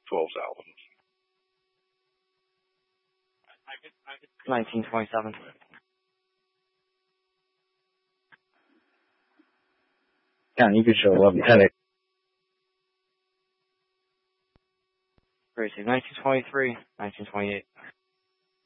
12's albums. 1927. Yeah, you could show love and it. Crazy. 1923, 1928.